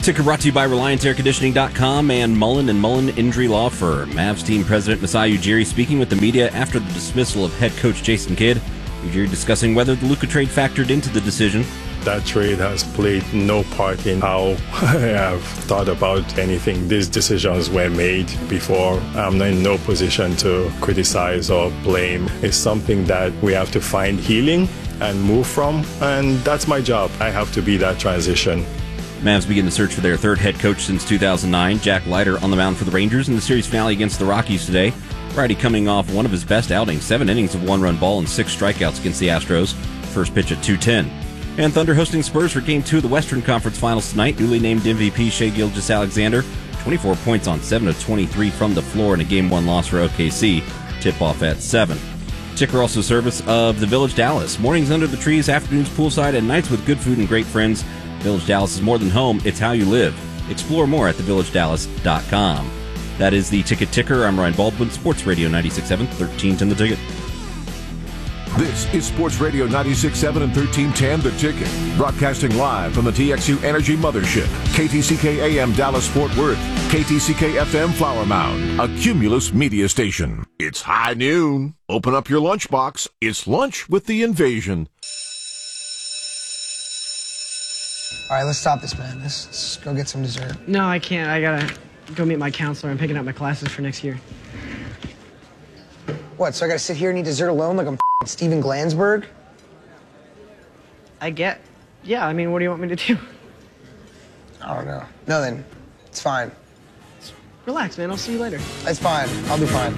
Ticker brought to you by RelianceAirConditioning.com and Mullen Injury Law Firm. Mavs team president Masai Ujiri speaking with the media after the dismissal of head coach Jason Kidd. Ujiri discussing whether the Luka trade factored into the decision. That trade has played no part in how I have thought about anything. These decisions were made before. I'm in no position to criticize or blame. It's something that we have to find healing and move from, and that's my job. I have to be that transition. Mavs begin the search for their third head coach since 2009. Jack Leiter on the mound for the Rangers in the series finale against the Rockies today. Righty coming off one of his best outings, 7 innings of one-run ball and 6 strikeouts against the Astros. First pitch at 2:10. And Thunder hosting Spurs for Game 2 of the Western Conference Finals tonight. Newly named MVP Shai Gilgeous-Alexander, 24 points on 7 of 23 from the floor in a Game 1 loss for OKC. Tip-off at 7. Ticker also service of the Village Dallas. Mornings under the trees, afternoons poolside, and nights with good food and great friends. Village Dallas is more than home, it's how you live. Explore more at thevillagedallas.com. That is the Ticker. I'm Ryan Baldwin, Sports Radio 96.7, 1310 The Ticket. This is Sports Radio 96.7 and 1310 The Ticket. Broadcasting live from the TXU Energy Mothership. KTCK AM Dallas Fort Worth. KTCK FM Flower Mound. A Cumulus media station. It's high noon. Open up your lunchbox. It's lunch with the invasion. All right, let's stop this, man. Let's go get some dessert. No, I can't. I gotta go meet my counselor. I'm picking up my classes for next year. What, so I gotta sit here and eat dessert alone like I'm Steven Glansberg? Yeah, I mean, what do you want me to do? I don't know. No, then. It's fine. Relax, man. I'll see you later. It's fine. I'll be fine.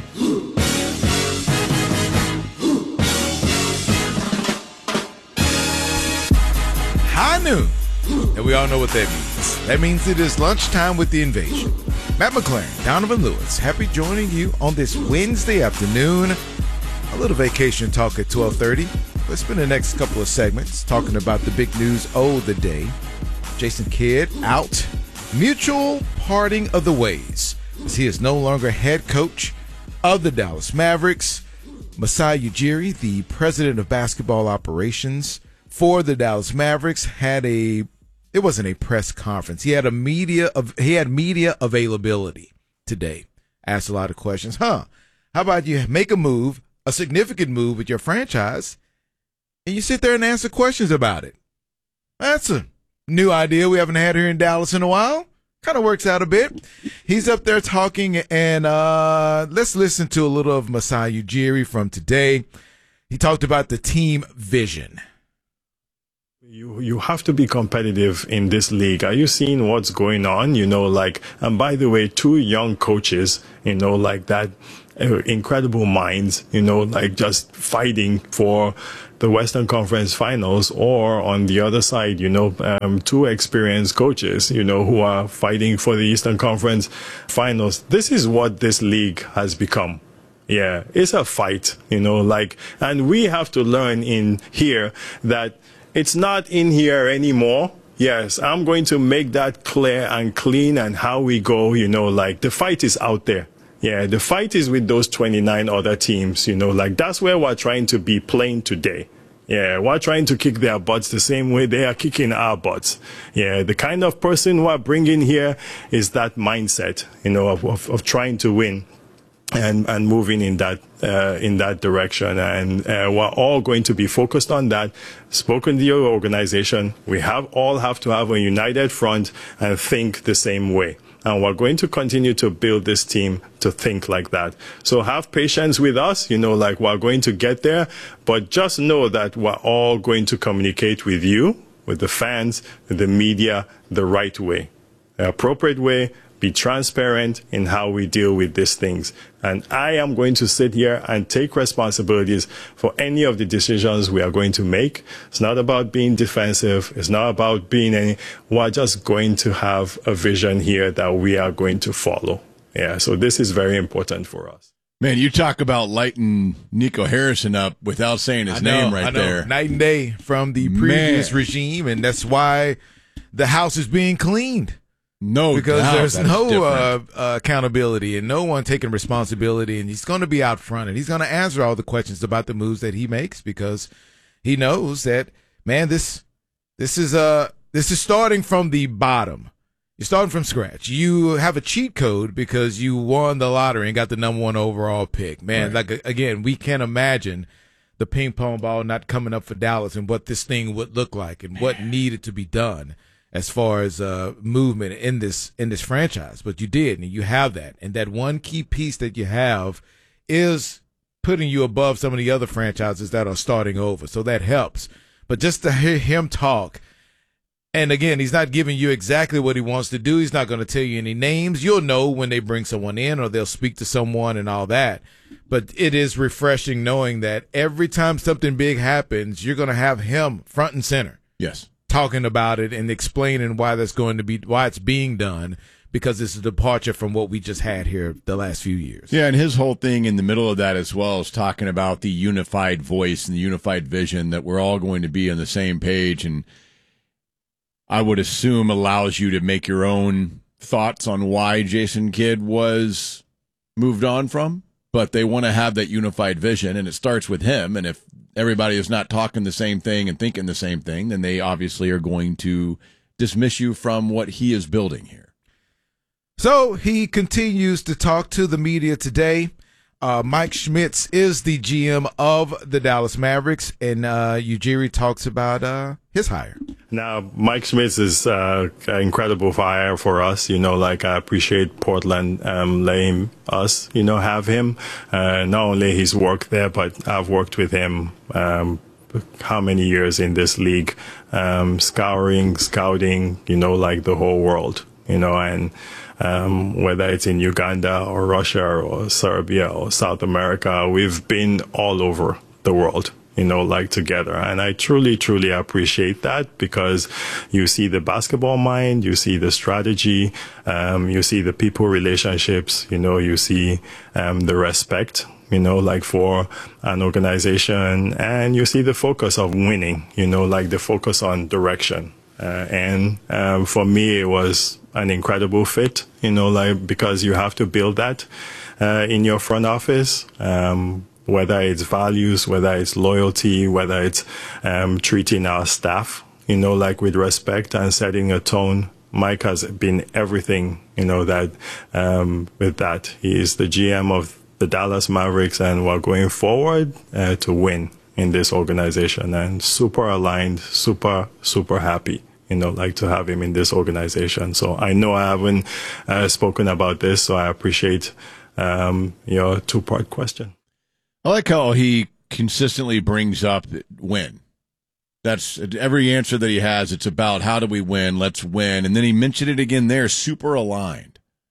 High noon. And we all know what that means. That means it is lunchtime with the invasion. Matt McLaren, Donovan Lewis, happy joining you on this Wednesday afternoon. A little vacation talk at 12:30. Let's spend the next couple of segments talking about the big news of the day. Jason Kidd out. Mutual parting of the ways, as he is no longer head coach of the Dallas Mavericks. Masai Ujiri, the president of basketball operations for the Dallas Mavericks, it wasn't a press conference. He had media availability today. Asked a lot of questions. How about you make a move, a significant move with your franchise, and you sit there and answer questions about it? That's a new idea we haven't had here in Dallas in a while. Kind of works out a bit. He's up there talking, and let's listen to a little of Masai Ujiri from today. He talked about the team vision. You have to be competitive in this league. Are you seeing what's going on? And by the way, 2 young coaches, like that, incredible minds, just fighting for the Western Conference Finals, or on the other side, 2 experienced coaches, who are fighting for the Eastern Conference Finals. This is what this league has become. Yeah, it's a fight, and we have to learn in here that it's not in here anymore. Yes, I'm going to make that clear and clean, and how we go, the fight is out there. Yeah, the fight is with those 29 other teams, that's where we're trying to be playing today. Yeah, we're trying to kick their butts the same way they are kicking our butts. Yeah, the kind of person we're bringing here is that mindset, of trying to win and moving in that direction. And we're all going to be focused on that. Spoken to your organization, we all have to have a united front and think the same way. And we're going to continue to build this team to think like that. So have patience with us, we're going to get there, but just know that we're all going to communicate with you, with the fans, with the media, the right way, the appropriate way. Be transparent in how we deal with these things. And I am going to sit here and take responsibilities for any of the decisions we are going to make. It's not about being defensive. It's not about we're just going to have a vision here that we are going to follow. Yeah, so this is very important for us. Man, you talk about lighting Nico Harrison up without saying his name right there. Night and day from the previous regime, and that's why the house is being cleaned. No, because there's no accountability and no one taking responsibility, and he's going to be out front and he's going to answer all the questions about the moves that he makes, because he knows that, man, this is starting from the bottom, You're starting from scratch. You have a cheat code because you won the lottery and got the number 1 overall pick. Man, right. like, again, we can't imagine the ping pong ball not coming up for Dallas and what this thing would look like and what needed to be done as far as movement in this franchise. But you did, and you have that. And that one key piece that you have is putting you above some of the other franchises that are starting over. So that helps. But just to hear him talk, and again, he's not giving you exactly what he wants to do. He's not going to tell you any names. You'll know when they bring someone in or they'll speak to someone and all that. But it is refreshing knowing that every time something big happens, you're going to have him front and center. Yes. Talking about it and explaining why why it's being done, because it's a departure from what we just had here the last few years. Yeah, and his whole thing in the middle of that as well is talking about the unified voice and the unified vision that we're all going to be on the same page, and I would assume allows you to make your own thoughts on why Jason Kidd was moved on from, but they want to have that unified vision, and it starts with him, and if everybody is not talking the same thing and thinking the same thing, then they obviously are going to dismiss you from what he is building here. So he continues to talk to the media today. Mike Schmitz is the GM of the Dallas Mavericks, and Ujiri talks about his hire. Now, Mike Schmitz is an incredible hire for us. I appreciate Portland letting us, have him. Not only his work there, but I've worked with him how many years in this league, scouting, the whole world, and whether it's in Uganda or Russia or Serbia or South America, we've been all over the world, together. And I truly, truly appreciate that, because you see the basketball mind, you see the strategy, you see the people relationships, you see the respect, for an organization, and you see the focus of winning, the focus on direction. And for me, it was an incredible fit, because you have to build that in your front office, whether it's values, whether it's loyalty, whether it's treating our staff, with respect and setting a tone. Mike has been everything, that with that. He is the GM of the Dallas Mavericks, and we're going forward to win in this organization, and super aligned, super, super happy, to have him in this organization. So I know I haven't spoken about this, so I appreciate your two-part question. I like how he consistently brings up win. That's every answer that he has. It's about how do we win? Let's win. And then he mentioned it again there, super aligned.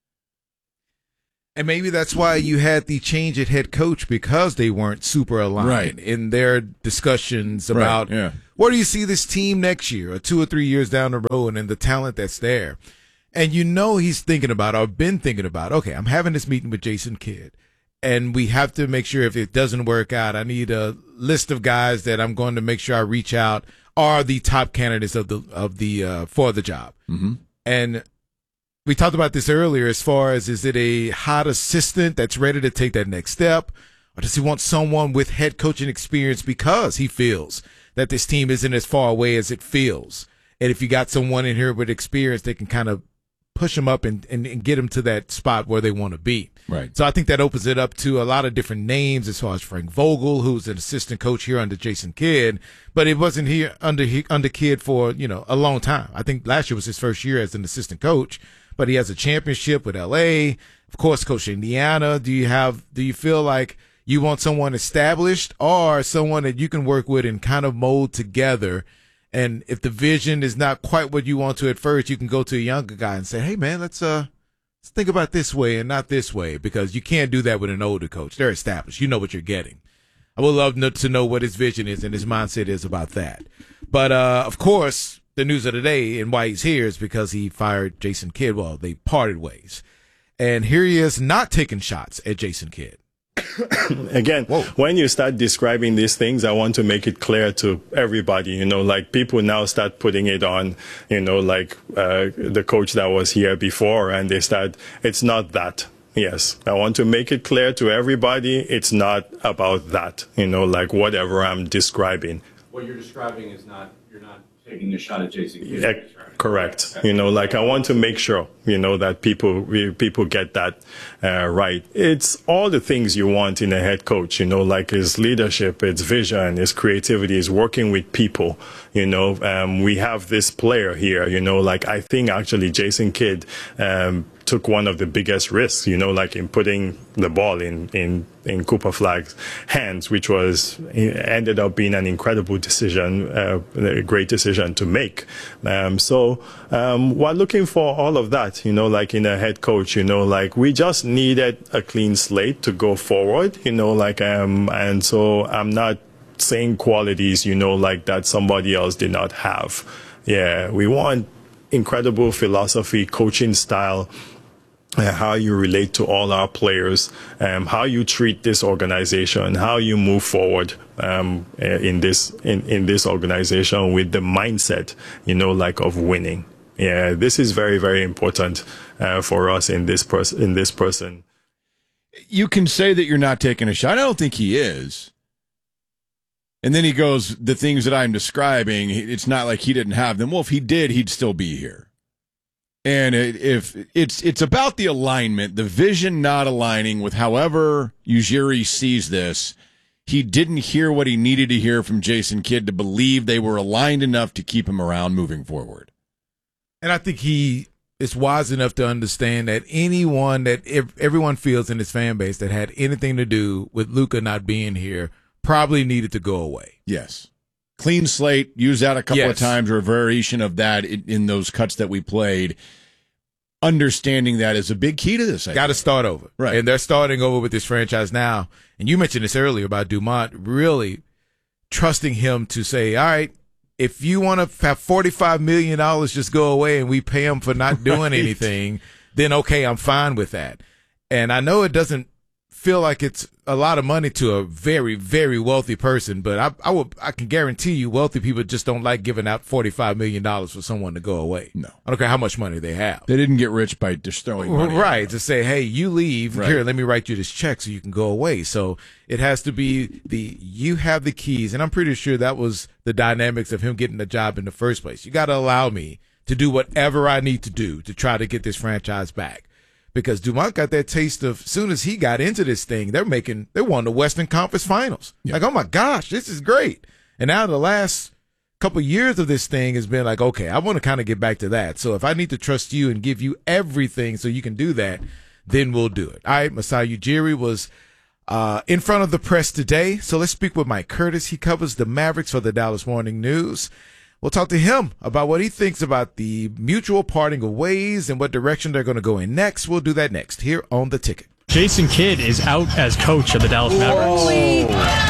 And maybe that's why you had the change at head coach, because they weren't super aligned in their discussions about where do you see this team next year or 2 or 3 years down the road, and the talent that's there. And he's thinking about, or been thinking about, okay, I'm having this meeting with Jason Kidd, and we have to make sure if it doesn't work out, I need a list of guys that I'm going to make sure I reach out are the top candidates for the job. Mm-hmm. And we talked about this earlier as far as, is it a hot assistant that's ready to take that next step? Or does he want someone with head coaching experience because he feels that this team isn't as far away as it feels? And if you got someone in here with experience, they can kind of push them up and get them to that spot where they want to be. Right. So I think that opens it up to a lot of different names, as far as Frank Vogel, who's an assistant coach here under Jason Kidd, but it wasn't here under Kidd for, a long time. I think last year was his first year as an assistant coach. But he has a championship with LA, of course, coach Indiana. Do you feel like you want someone established or someone that you can work with and kind of mold together? And if the vision is not quite what you want to at first, you can go to a younger guy and say, hey man, let's think about this way and not this way, because you can't do that with an older coach. They're established. You know what you're getting. I would love to know what his vision is and his mindset is about that. But, of course, the news of the day and why he's here is because he fired Jason Kidd. Well, they parted ways. And here he is not taking shots at Jason Kidd. Again, when you start describing these things, I want to make it clear to everybody, people now start putting it on, the coach that was here before, and it's not that. Yes, I want to make it clear to everybody, it's not about that, whatever I'm describing. What you're describing is you're not taking a shot at Jason Kidd. Correct. You know, like I want to make sure, you know, that people get that right. It's all the things you want in a head coach, you know, like his leadership, his vision, his creativity, his working with people. You know, we have this player here, you know, like I think actually Jason Kidd took one of the biggest risks, you know, like in putting the ball in Cooper Flagg's hands, which ended up being an incredible decision, a great decision to make. So we're looking for all of that, you know, like in a head coach, you know, like we just needed a clean slate to go forward, you know, like, and so I'm not saying qualities, you know, like that somebody else did not have. Yeah, we want incredible philosophy, coaching style, how you relate to all our players, how you treat this organization, how you move forward in this organization with the mindset, you know, like of winning. Yeah, this is very, very important for us in this person. You can say that you're not taking a shot. I don't think he is. And then he goes, the things that I'm describing, it's not like he didn't have them. Well, if he did, he'd still be here. And if it's about the alignment, the vision not aligning with however Ujiri sees this. He didn't hear what he needed to hear from Jason Kidd to believe they were aligned enough to keep him around moving forward. And I think he is wise enough to understand that everyone feels in his fan base that had anything to do with Luka not being here probably needed to go away. Yes. Clean slate, use that a couple of times, or a variation of that in those cuts that we played. Understanding that is a big key to this. Got to start over. Right. And they're starting over with this franchise now. And you mentioned this earlier about Dumont really trusting him to say, all right, if you want to have $45 million just go away and we pay him for not doing anything, then okay, I'm fine with that. And I know it doesn't feel like it's a lot of money to a very, very wealthy person, but I can guarantee you wealthy people just don't like giving out $45 million for someone to go away. No. I don't care how much money they have. They didn't get rich by just throwing money. Right. To say, hey, you leave. Right. Here, let me write you this check so you can go away. So it has to be you have the keys. And I'm pretty sure that was the dynamics of him getting the job in the first place. You got to allow me to do whatever I need to do to try to get this franchise back. Because Dumont got that taste of, as soon as he got into this thing, they won the Western Conference Finals. Yeah. Like, oh my gosh, this is great. And now the last couple of years of this thing has been like, okay, I want to kind of get back to that. So if I need to trust you and give you everything so you can do that, then we'll do it. All right, Masai Ujiri was in front of the press today. So let's speak with Mike Curtis. He covers the Mavericks for the Dallas Morning News. We'll talk to him about what he thinks about the mutual parting of ways and what direction they're going to go in next. We'll do that next here on The Ticket. Jason Kidd is out as coach of the Dallas Mavericks.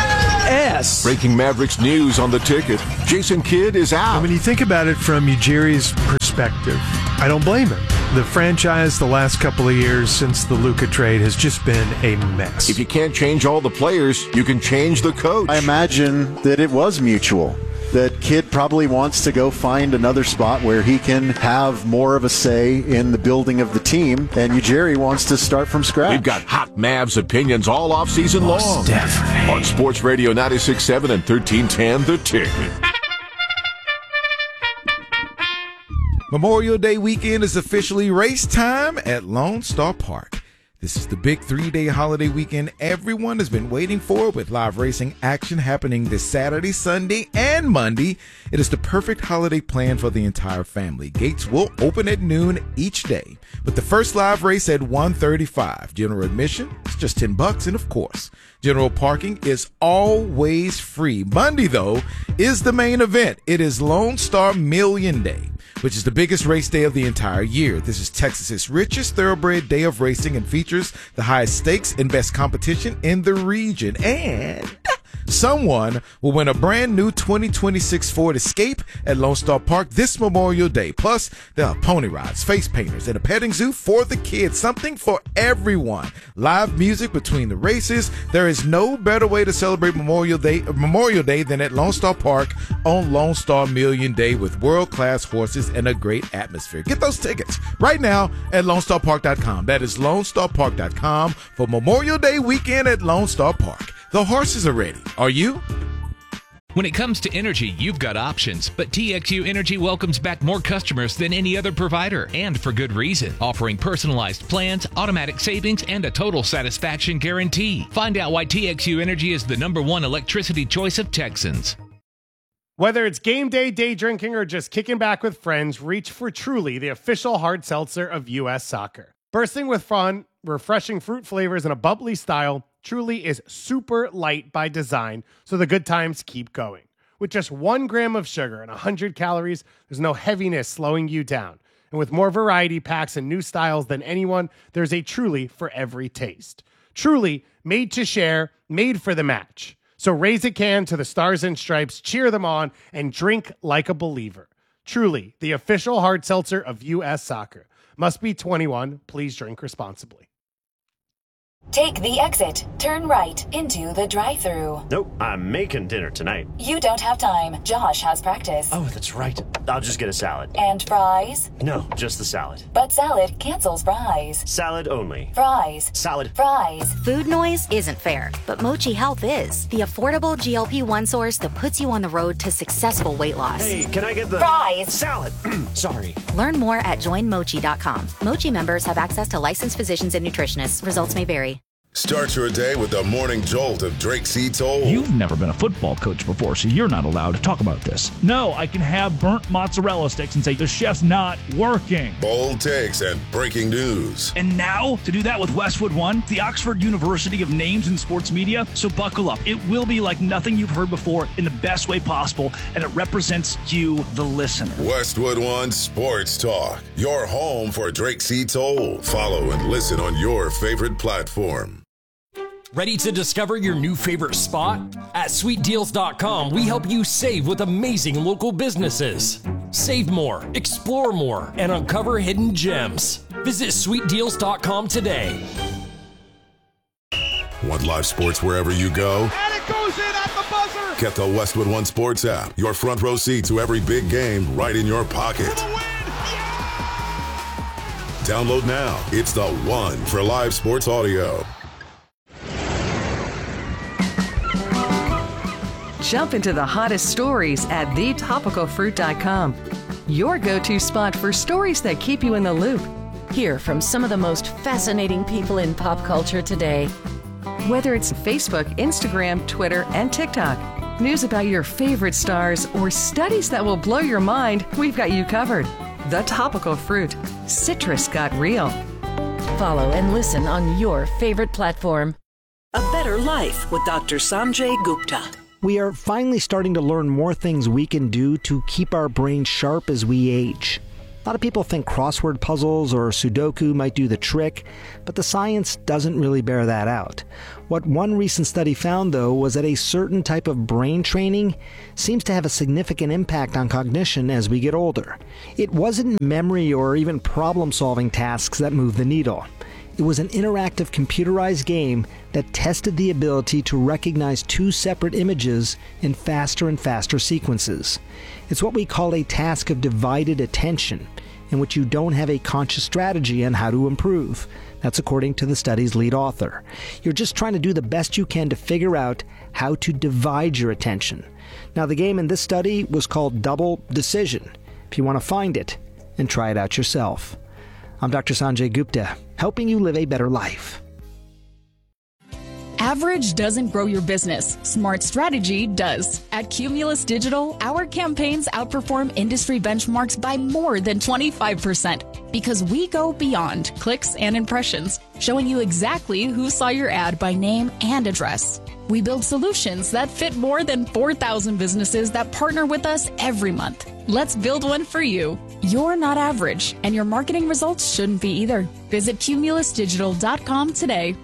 Yes. Breaking Mavericks news on The Ticket. Jason Kidd is out. When you think about it from Ujiri's perspective, I don't blame him. The franchise the last couple of years since the Luka trade has just been a mess. If you can't change all the players, you can change the coach. I imagine that it was mutual. That Kidd probably wants to go find another spot where he can have more of a say in the building of the team, and Ujiri wants to start from scratch. We've got hot Mavs opinions all off-season long. Definitely. On Sports Radio 96.7 and 1310 The Ticket. Memorial Day weekend is officially race time at Lone Star Park. This is the big 3-day holiday weekend everyone has been waiting for, with live racing action happening this Saturday, Sunday, and Monday. It is the perfect holiday plan for the entire family. Gates will open at noon each day, with the first live race at 1:35. General admission is just $10, and of course, general parking is always free. Monday, though, is the main event. It is Lone Star Million Day, which is the biggest race day of the entire year. This is Texas's richest thoroughbred day of racing and features the highest stakes and best competition in the region. And someone will win a brand new 2026 Ford Escape at Lone Star Park this Memorial Day. Plus, there are pony rides, face painters, and a petting zoo for the kids. Something for everyone. Live music between the races. There is no better way to celebrate Memorial Day than at Lone Star Park on Lone Star Million Day, with world-class horses and a great atmosphere. Get those tickets right now at LoneStarPark.com. That is LoneStarPark.com for Memorial Day weekend at Lone Star Park. The horses are ready. Are you? When it comes to energy, you've got options, but TXU Energy welcomes back more customers than any other provider, and for good reason, offering personalized plans, automatic savings, and a total satisfaction guarantee. Find out why TXU Energy is the #1 electricity choice of Texans. Whether it's game day, day drinking, or just kicking back with friends, reach for Truly, the official hard seltzer of U.S. Soccer. Bursting with fun, refreshing fruit flavors, and a bubbly style, Truly is super light by design, so the good times keep going. With just 1 gram of sugar and 100 calories, there's no heaviness slowing you down. And with more variety packs and new styles than anyone, there's a Truly for every taste. Truly, made to share, made for the match. So raise a can to the Stars and Stripes, cheer them on, and drink like a believer. Truly, the official hard seltzer of U.S. Soccer. Must be 21. Please drink responsibly. Take the exit. Turn right into the drive-thru. Nope, I'm making dinner tonight. You don't have time. Josh has practice. Oh, that's right. I'll just get a salad. And fries? No, just the salad. But salad cancels fries. Salad only. Fries. Salad. Fries. Food noise isn't fair, but Mochi Health is. The affordable GLP-1 source that puts you on the road to successful weight loss. Hey, can I get the fries? Salad. Sorry. Learn more at joinmochi.com. Mochi members have access to licensed physicians and nutritionists. Results may vary. Start your day with the morning jolt of Drake C. Toll. You've never been a football coach before, so you're not allowed to talk about this. No, I can have burnt mozzarella sticks and say the chef's not working. Bold takes and breaking news. And now, to do that with Westwood One, the Oxford University of Names in Sports Media. So buckle up. It will be like nothing you've heard before in the best way possible, and it represents you, the listener. Westwood One Sports Talk, your home for Drake C. Toll. Follow and listen on your favorite platform. Ready to discover your new favorite spot? At SweetDeals.com, we help you save with amazing local businesses. Save more, explore more, and uncover hidden gems. Visit SweetDeals.com today. Want live sports wherever you go? And it goes in at the buzzer! Get the Westwood One Sports app. Your front row seat to every big game right in your pocket. For the win! Yeah! Download now. It's the one for live sports audio. Jump into the hottest stories at thetopicalfruit.com. Your go-to spot for stories that keep you in the loop. Hear from some of the most fascinating people in pop culture today. Whether it's Facebook, Instagram, Twitter, and TikTok, news about your favorite stars, or studies that will blow your mind, we've got you covered. The Topical Fruit. Citrus got real. Follow and listen on your favorite platform. A Better Life with Dr. Sanjay Gupta. We are finally starting to learn more things we can do to keep our brains sharp as we age. A lot of people think crossword puzzles or Sudoku might do the trick, but the science doesn't really bear that out. What one recent study found, though, was that a certain type of brain training seems to have a significant impact on cognition as we get older. It wasn't memory or even problem-solving tasks that moved the needle. It was an interactive computerized game that tested the ability to recognize two separate images in faster and faster sequences. It's what we call a task of divided attention, in which you don't have a conscious strategy on how to improve. That's according to the study's lead author. You're just trying to do the best you can to figure out how to divide your attention. Now, the game in this study was called Double Decision. If you want to find it and try it out yourself. I'm Dr. Sanjay Gupta, helping you live a better life. Average doesn't grow your business. Smart strategy does. At Cumulus Digital, our campaigns outperform industry benchmarks by more than 25% because we go beyond clicks and impressions, showing you exactly who saw your ad by name and address. We build solutions that fit more than 4,000 businesses that partner with us every month. Let's build one for you. You're not average, and your marketing results shouldn't be either. Visit cumulusdigital.com today.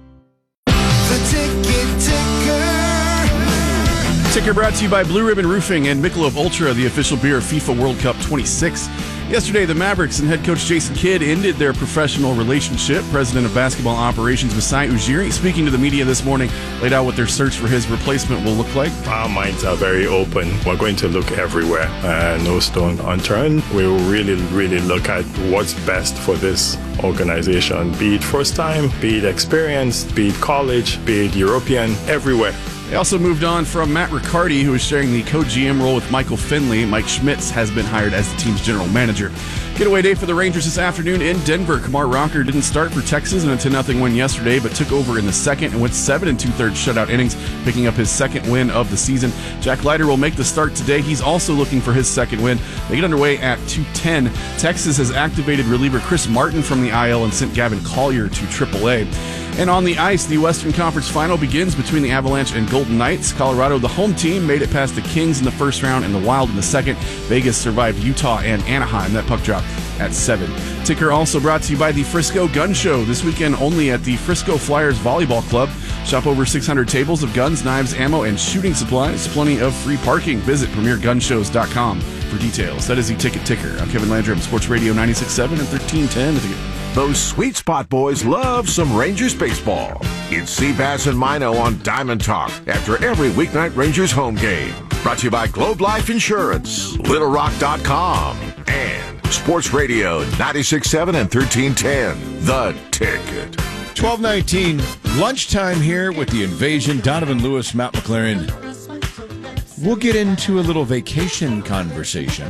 Ticker brought to you by Blue Ribbon Roofing and Michelob Ultra, the official beer of FIFA World Cup 26. Yesterday, the Mavericks and head coach Jason Kidd ended their professional relationship. President of basketball operations Masai Ujiri, speaking to the media this morning, laid out what their search for his replacement will look like. Our minds are very open. We're going to look everywhere. No stone unturned. We will really look at what's best for this organization, be it first time, be it experience, be it college, be it European, everywhere. They also moved on from Matt Riccardi, who is sharing the co-GM role with Michael Finley. Mike Schmitz has been hired as the team's general manager. Getaway day for the Rangers this afternoon in Denver. Kumar Rocker didn't start for Texas in a 10-0 win yesterday, but took over in the second and went 7 2/3 shutout innings, picking up his second win of the season. Jack Leiter will make the start today. He's also looking for his second win. They get underway at 2:10. Texas has activated reliever Chris Martin from the IL and sent Gavin Collier to AAA. And on the ice, the Western Conference Final begins between the Avalanche and Golden Knights. Colorado, the home team, made it past the Kings in the first round and the Wild in the second. Vegas survived Utah and Anaheim. That puck drop at 7. Ticker also brought to you by the Frisco Gun Show. This weekend only at the Frisco Flyers Volleyball Club. Shop over 600 tables of guns, knives, ammo, and shooting supplies. Plenty of free parking. Visit premiergunshows.com for details. That is the Ticker. I'm Kevin Landrum, Sports Radio 96.7 and 1310. The Ticket. Those Sweet Spot boys love some Rangers baseball. It's Seabass and Mino on Diamond Talk after every weeknight Rangers home game. Brought to you by Globe Life Insurance, LittleRock.com, and Sports Radio 96.7 and 1310. The Ticket. 12:19, lunchtime here with the Invasion. Donovan Lewis, Matt McLaren. We'll get into a little vacation conversation.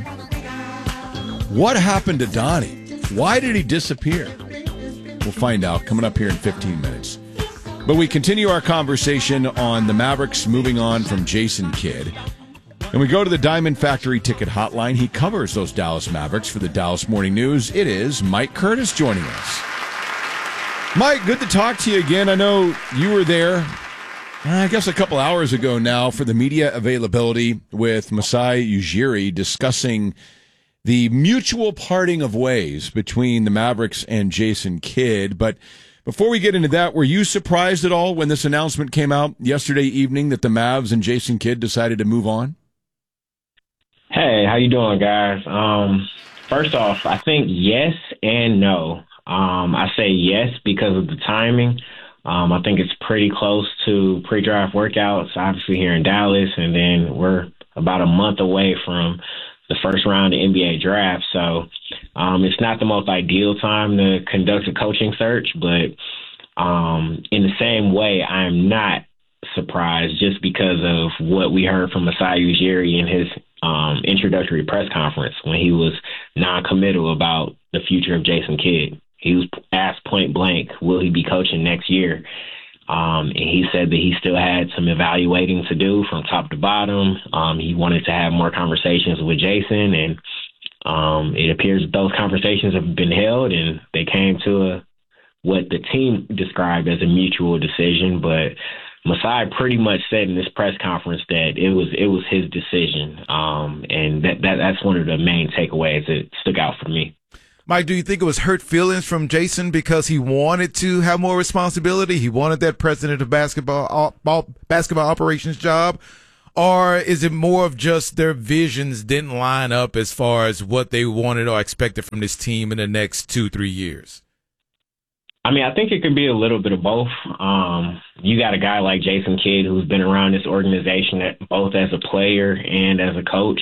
What happened to Donnie? Why did he disappear? We'll find out coming up here in 15 minutes. But we continue our conversation on the Mavericks moving on from Jason Kidd. And we go to the Diamond Factory ticket hotline. He covers those Dallas Mavericks for the Dallas Morning News. It is Mike Curtis joining us. Mike, good to talk to you again. I know you were there, I guess a couple hours ago now, for the media availability with Masai Ujiri discussing the mutual parting of ways between the Mavericks and Jason Kidd. But before we get into that, were you surprised at all when this announcement came out yesterday evening that the Mavs and Jason Kidd decided to move on? Hey, how you doing, guys? First off, I think yes and no. I say yes because of the timing. I think it's pretty close to pre-draft workouts, obviously here in Dallas, and then we're about a month away from the first round of the NBA draft. So it's not the most ideal time to conduct a coaching search, but in the same way, I'm not surprised just because of what we heard from Masai Ujiri in his introductory press conference when he was non-committal about the future of Jason Kidd. He was asked point blank, will he be coaching next year? And he said that he still had some evaluating to do from top to bottom. He wanted to have more conversations with Jason, and it appears that those conversations have been held, and they came to what the team described as a mutual decision. But Masai pretty much said in this press conference that it was his decision, and that's one of the main takeaways that stuck out for me. Mike, do you think it was hurt feelings from Jason because he wanted to have more responsibility? He wanted that president of basketball operations job? Or is it more of just their visions didn't line up as far as what they wanted or expected from this team in the next 2-3 years? I mean, I think it could be a little bit of both. You got a guy like Jason Kidd who's been around this organization both as a player and as a coach.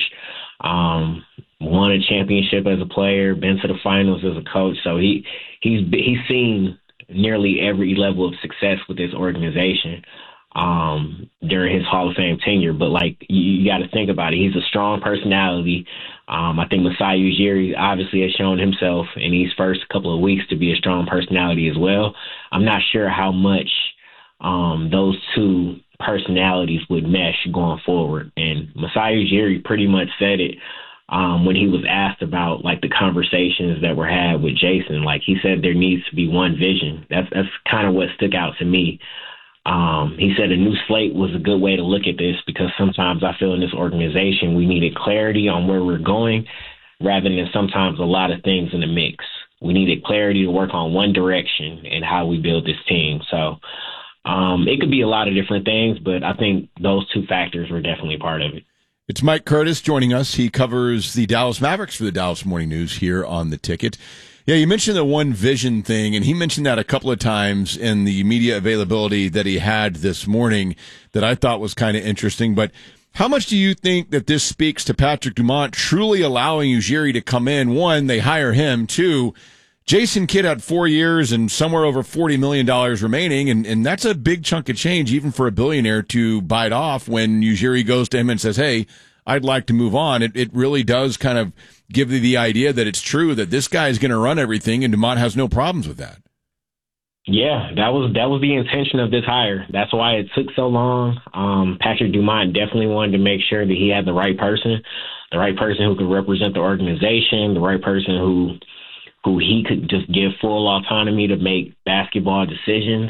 Won a championship as a player, been to the finals as a coach. So he's seen nearly every level of success with this organization during his Hall of Fame tenure. But like you got to think about it, he's a strong personality. I think Masai Ujiri obviously has shown himself in these first couple of weeks to be a strong personality as well. I'm not sure how much those two personalities would mesh going forward. And Masai Ujiri pretty much said it when he was asked about like the conversations that were had with Jason. Like he said, there needs to be one vision. That's kind of what stuck out to me. He said a new slate was a good way to look at this because sometimes I feel in this organization we needed clarity on where we're going rather than sometimes a lot of things in the mix. We needed clarity to work on one direction and how we build this team. So it could be a lot of different things, but I think those two factors were definitely part of it. It's Mike Curtis joining us. He covers the Dallas Mavericks for the Dallas Morning News here on The Ticket. Yeah, you mentioned the one vision thing, and he mentioned that a couple of times in the media availability that he had this morning that I thought was kind of interesting. But how much do you think that this speaks to Patrick Dumont truly allowing Ujiri to come in? One, they hire him. Two, Jason Kidd had 4 years and somewhere over $40 million remaining, and that's a big chunk of change, even for a billionaire to bite off when Ujiri goes to him and says, hey, I'd like to move on. It really does kind of give you the idea that it's true that this guy is going to run everything, and Dumont has no problems with that. Yeah, that was the intention of this hire. That's why it took so long. Patrick Dumont definitely wanted to make sure that he had the right person who could represent the organization, the right person who he could just give full autonomy to make basketball decisions.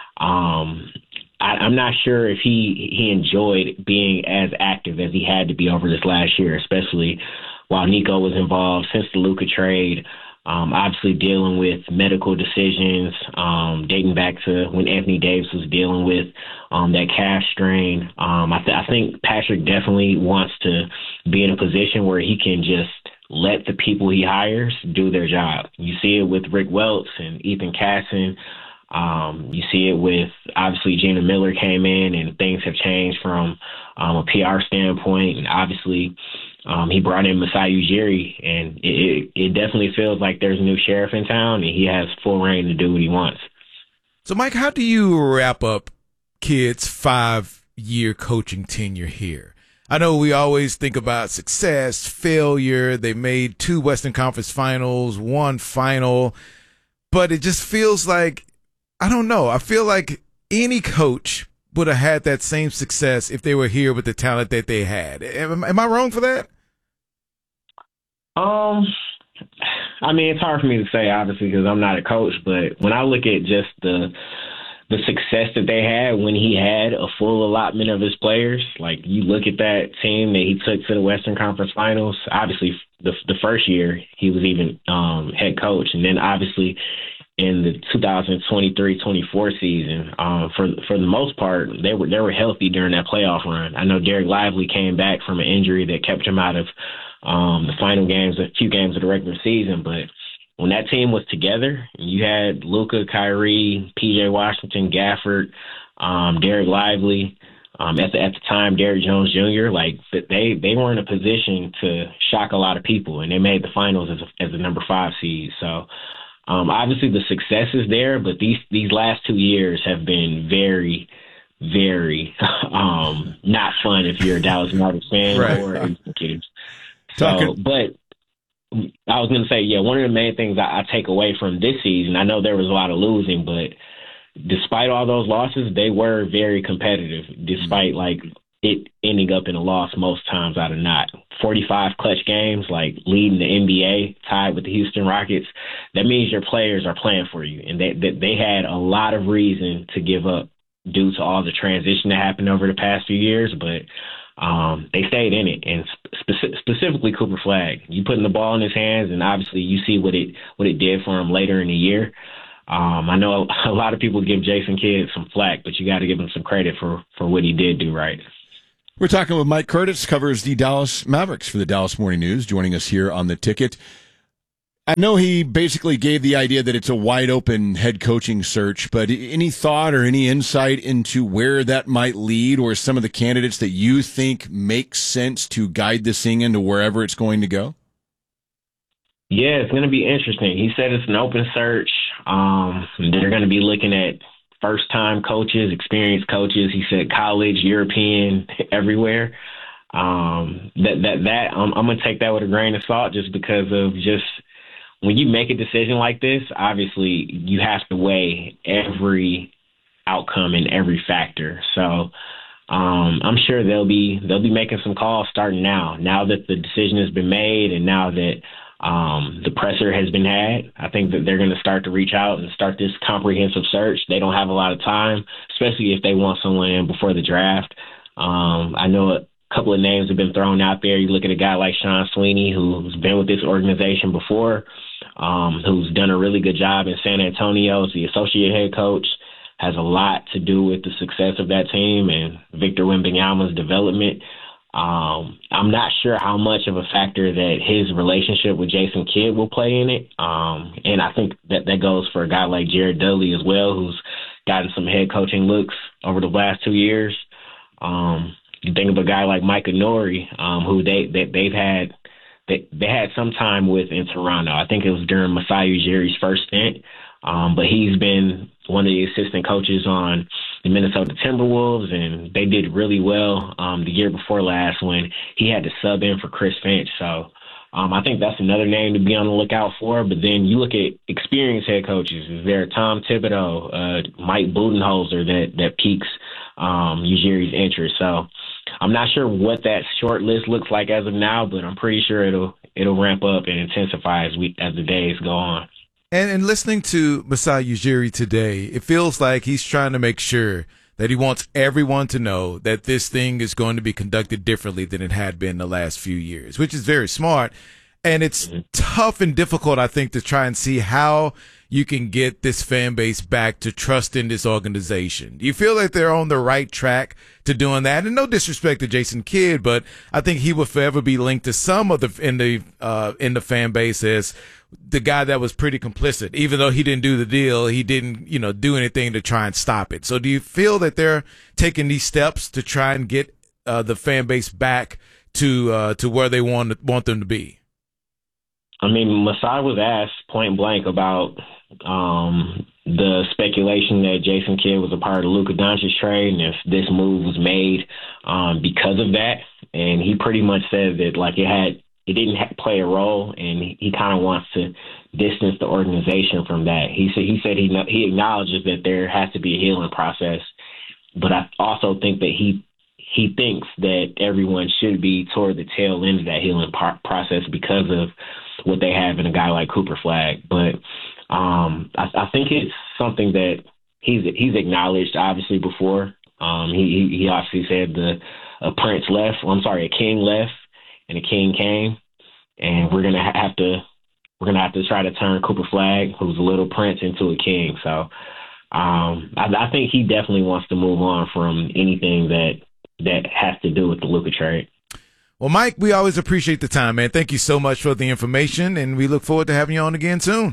I'm not sure if he enjoyed being as active as he had to be over this last year, especially while Nico was involved since the Luka trade. Obviously dealing with medical decisions, dating back to when Anthony Davis was dealing with that calf strain. I think Patrick definitely wants to be in a position where he can just let the people he hires do their job. You see it with Rick Welts and Ethan Casson. You see it with, obviously, Gina Miller came in and things have changed from a PR standpoint. And obviously, he brought in Masai Ujiri, and it definitely feels like there's a new sheriff in town, and he has full reign to do what he wants. So, Mike, how do you wrap up Kidd's 5-year coaching tenure here? I know we always think about success, failure. They made 2 Western Conference finals, 1 final. But it just feels like, I don't know, I feel like any coach would have had that same success if they were here with the talent that they had. Am I wrong for that? I mean, it's hard for me to say, obviously, because I'm not a coach. But when I look at just the success that they had when he had a full allotment of his players, like you look at that team that he took to the Western Conference Finals, obviously the first year he was even head coach. And then obviously in the 2023-24 season, for the most part, they were healthy during that playoff run. I know Derek Lively came back from an injury that kept him out of the final games, a few games of the regular season, but when that team was together, you had Luka, Kyrie, PJ Washington, Gafford, Derek Lively, at the time Derrick Jones Jr. Like they were in a position to shock a lot of people, and they made the finals as a number 5 seed. So obviously the success is there, but these last 2 years have been very, very not fun if you're a Dallas Mavericks fan or a kid. So, but I was going to say, yeah, one of the main things I take away from this season, I know there was a lot of losing, but despite all those losses, they were very competitive, despite like it ending up in a loss most times out of not. 45 clutch games, like leading the NBA, tied with the Houston Rockets. That means your players are playing for you, and they had a lot of reason to give up due to all the transition that happened over the past few years, but they stayed in it, and specifically Cooper Flagg. You putting the ball in his hands, and obviously you see what it did for him later in the year. I know a lot of people give Jason Kidd some flack, but you got to give him some credit for what he did do right. We're talking with Mike Curtis, covers the Dallas Mavericks for the Dallas Morning News, joining us here on The Ticket. I know he basically gave the idea that it's a wide open head coaching search, but any thought or any insight into where that might lead, or some of the candidates that you think make sense to guide this thing into wherever it's going to go? Yeah, it's going to be interesting. He said it's an open search. They're going to be looking at first-time coaches, experienced coaches. He said college, European, everywhere. I'm going to take that with a grain of salt, just because of when you make a decision like this, obviously you have to weigh every outcome and every factor. So I'm sure they'll be making some calls starting now that the decision has been made, and now that the presser has been had. I think that they're going to start to reach out and start this comprehensive search. They don't have a lot of time, especially if they want someone in before the draft. I know a couple of names have been thrown out there. You look at a guy like Sean Sweeney, who's been with this organization before, who's done a really good job in San Antonio as the associate head coach, has a lot to do with the success of that team and Victor Wembanyama's development. I'm not sure how much of a factor that his relationship with Jason Kidd will play in it. And I think that goes for a guy like Jared Dudley as well, who's gotten some head coaching looks over the last 2 years. You think of a guy like Micah Nori, who they've had they had some time with in Toronto. I think it was during Masai Ujiri's first stint, but he's been one of the assistant coaches on the Minnesota Timberwolves, and they did really well the year before last when he had to sub in for Chris Finch. So I think that's another name to be on the lookout for. But then you look at experienced head coaches. Is there Tom Thibodeau, Mike Budenholzer that piques Ujiri's interest? So I'm not sure what that short list looks like as of now, but I'm pretty sure it'll ramp up and intensify as the days go on. And listening to Masai Ujiri today, it feels like he's trying to make sure that he wants everyone to know that this thing is going to be conducted differently than it had been the last few years, which is very smart. And it's tough and difficult, I think, to try and see how you can get this fan base back to trust in this organization. Do you feel like they're on the right track to doing that? And no disrespect to Jason Kidd, but I think he will forever be linked to some of in the fan base as the guy that was pretty complicit. Even though he didn't do the deal, he didn't, do anything to try and stop it. So do you feel that they're taking these steps to try and get the fan base back to where they want them to be? I mean, Masai was asked point blank about the speculation that Jason Kidd was a part of the Luka Doncic trade and if this move was made because of that. And he pretty much said that it didn't play a role, and he kind of wants to distance the organization from that. He said he acknowledges that there has to be a healing process, but I also think that he thinks that everyone should be toward the tail end of that healing process because of what they have in a guy like Cooper Flagg. But I think it's something that he's acknowledged obviously before. He obviously said a king left and a king came, and we're gonna have to try to turn Cooper Flagg, who's a little prince, into a king. So I think he definitely wants to move on from anything that has to do with the Luka trade. Well, Mike, we always appreciate the time, man. Thank you so much for the information, and we look forward to having you on again soon.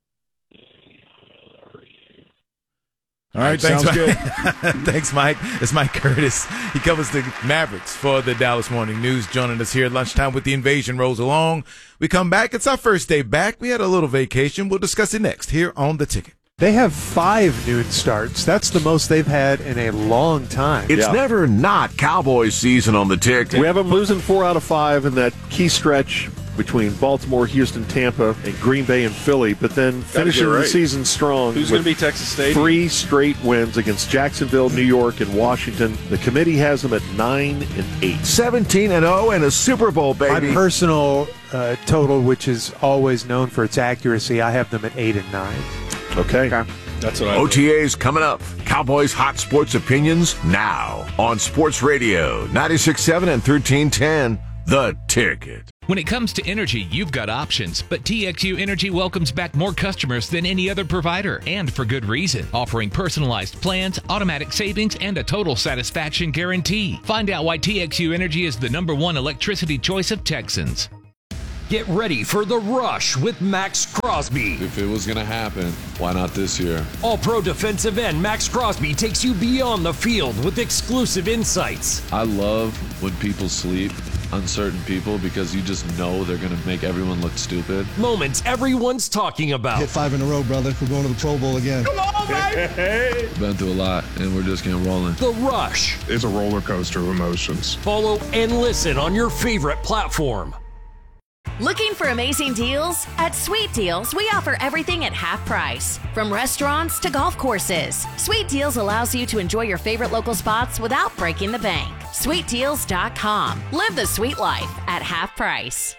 All right, thanks, sounds good. Thanks, Mike. It's Mike Curtis. He covers the Mavericks for the Dallas Morning News, joining us here at lunchtime with the invasion rolls along. We come back. It's our first day back. We had a little vacation. We'll discuss it next here on The Ticket. They have 5 noon starts. That's the most they've had in a long time. It's never not Cowboys season on The Ticket. We have them losing 4 out of 5 in that key stretch between Baltimore, Houston, Tampa, and Green Bay and Philly, but then finishing the season strong. Who's going to be Texas State? 3 straight wins against Jacksonville, New York, and Washington. The committee has them at 9-8. 17-0 and a Super Bowl, baby. My personal total, which is always known for its accuracy, I have them at 8-9. Okay. That's what I OTA's coming up. Cowboys hot sports opinions now on Sports Radio 96.7 and 1310. The Ticket. When it comes to energy, you've got options, but TXU Energy welcomes back more customers than any other provider, and for good reason. Offering personalized plans, automatic savings, and a total satisfaction guarantee. Find out why TXU Energy is the #1 electricity choice of Texans. Get ready for the rush with Max Crosby. If it was going to happen, why not this year? All-Pro defensive end Max Crosby takes you beyond the field with exclusive insights. I love when people sleep, uncertain people, because you just know they're going to make everyone look stupid. Moments everyone's talking about. Hit 5 in a row, brother. We're going to the Pro Bowl again. Come on, baby! Been through a lot, and we're just getting rolling. The Rush. It's a roller coaster of emotions. Follow and listen on your favorite platform. Looking for amazing deals? At Sweet Deals, we offer everything at half price. From restaurants to golf courses, Sweet Deals allows you to enjoy your favorite local spots without breaking the bank. SweetDeals.com. Live the sweet life at half price.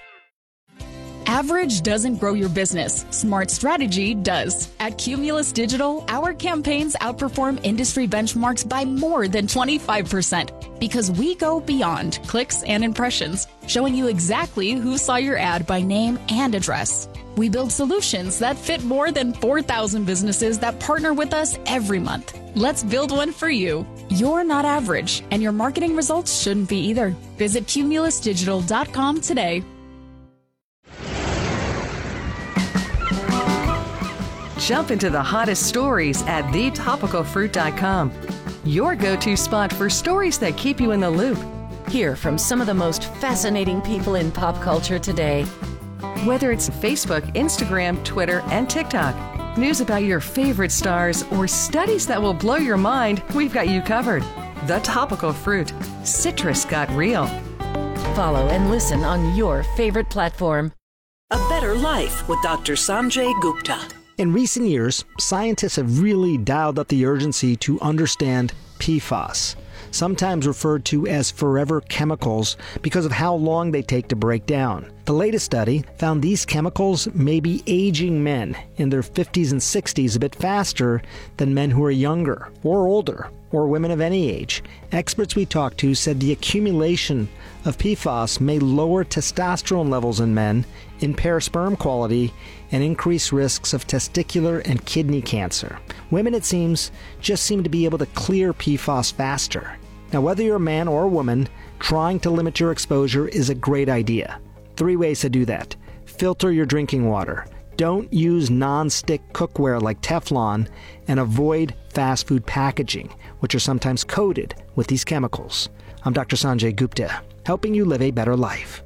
Average doesn't grow your business. Smart strategy does. At Cumulus Digital, our campaigns outperform industry benchmarks by more than 25% because we go beyond clicks and impressions, showing you exactly who saw your ad by name and address. We build solutions that fit more than 4,000 businesses that partner with us every month. Let's build one for you. You're not average, and your marketing results shouldn't be either. Visit cumulusdigital.com today. Jump into the hottest stories at thetopicalfruit.com. Your go-to spot for stories that keep you in the loop. Hear from some of the most fascinating people in pop culture today. Whether it's Facebook, Instagram, Twitter, and TikTok, news about your favorite stars, or studies that will blow your mind, we've got you covered. The Topical Fruit. Citrus got real. Follow and listen on your favorite platform. A Better Life with Dr. Sanjay Gupta. In recent years, scientists have really dialed up the urgency to understand PFAS, sometimes referred to as forever chemicals because of how long they take to break down. The latest study found these chemicals may be aging men in their 50s and 60s a bit faster than men who are younger or older, or women of any age. Experts we talked to said the accumulation of PFAS may lower testosterone levels in men, impair sperm quality, and increase risks of testicular and kidney cancer. Women, it seems, just seem to be able to clear PFAS faster. Now, whether you're a man or a woman, trying to limit your exposure is a great idea. 3 ways to do that. Filter your drinking water. Don't use non-stick cookware like Teflon, and avoid fast food packaging, which are sometimes coated with these chemicals. I'm Dr. Sanjay Gupta, helping you live a better life.